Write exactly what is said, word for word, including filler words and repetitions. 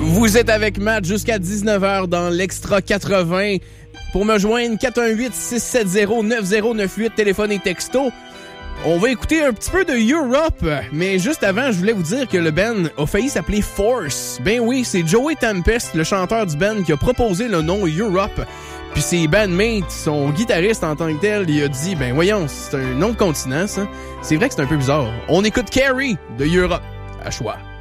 Vous êtes avec Matt jusqu'à dix-neuf heures dans l'Extra quatre-vingts. Pour me joindre, quatre un huit, six sept zéro, neuf zéro neuf huit, téléphone et texto. On va écouter un petit peu de Europe, mais juste avant, je voulais vous dire que le band a failli s'appeler Force. Ben oui, c'est Joey Tempest, le chanteur du band, qui a proposé le nom Europe. Puis ses bandmates, son guitariste en tant que tel, il a dit, ben voyons, c'est un nom de continent, ça. C'est vrai que c'est un peu bizarre. On écoute Carrie de Europe, à choix.